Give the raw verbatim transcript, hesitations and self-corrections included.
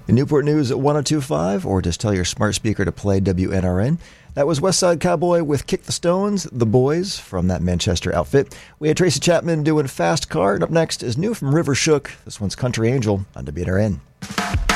In Newport News at one oh two point five, or just tell your smart speaker to play W N R N. That was West Side Cowboy with Kick the Stones, The Boys, from that Manchester outfit. We had Tracy Chapman doing Fast Car, and up next is new from River Shook. This one's Country Angel on W N R N.